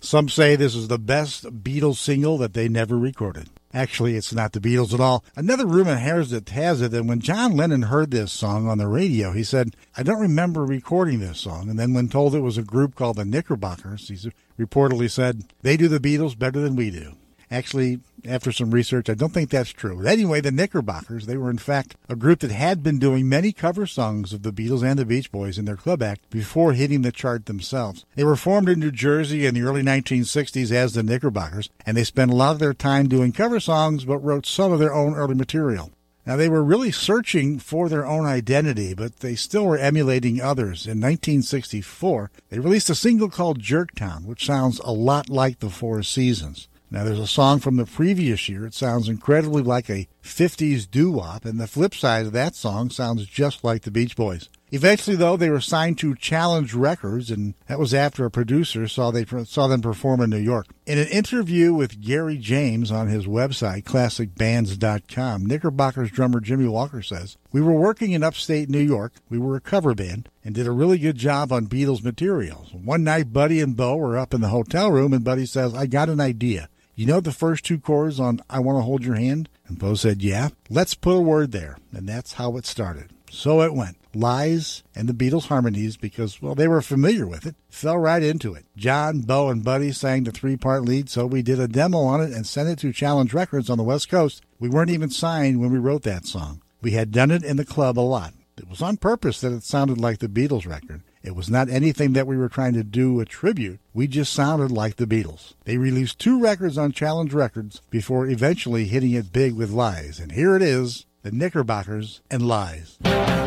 Some say this is the best Beatles single that they never recorded. Actually, it's not the Beatles at all. Another rumor has it that when John Lennon heard this song on the radio, he said, I don't remember recording this song. And then when told it was a group called the Knickerbockers, he reportedly said, they do the Beatles better than we do. Actually, after some research, I don't think that's true. But anyway, the Knickerbockers, they were in fact a group that had been doing many cover songs of the Beatles and the Beach Boys in their club act before hitting the chart themselves. They were formed in New Jersey in the early 1960s as the Knickerbockers, and they spent a lot of their time doing cover songs but wrote some of their own early material. Now, they were really searching for their own identity, but they still were emulating others. In 1964, they released a single called Jerktown, which sounds a lot like the Four Seasons. Now, there's a song from the previous year. It sounds incredibly like a 50s doo-wop, and the flip side of that song sounds just like the Beach Boys. Eventually, though, they were signed to Challenge Records, and that was after a producer saw them perform in New York. In an interview with Gary James on his website, classicbands.com, Knickerbockers drummer Jimmy Walker says, we were working in upstate New York. We were a cover band and did a really good job on Beatles materials. One night, Buddy and Bo were up in the hotel room, and Buddy says, I got an idea. You know the first two chords on I Want to Hold Your Hand? And Bo said, yeah, let's put a word there. And that's how it started. So it went. Lies and the Beatles harmonies, because, well, they were familiar with it, fell right into it. John, Bo, and Buddy sang the three-part lead, so we did a demo on it and sent it to Challenge Records on the West Coast. We weren't even signed when we wrote that song. We had done it in the club a lot. It was on purpose that it sounded like the Beatles record. It was not anything that we were trying to do a tribute. We just sounded like the Beatles. They released 2 records on Challenge Records before eventually hitting it big with Lies. And here it is, the Knickerbockers and Lies.